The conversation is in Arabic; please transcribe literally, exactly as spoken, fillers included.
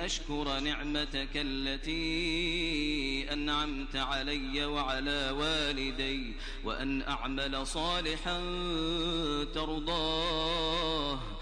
أشكر نعمتك التي أنعمت علي وعلى والدي وأن أعمل صالحا ترضاه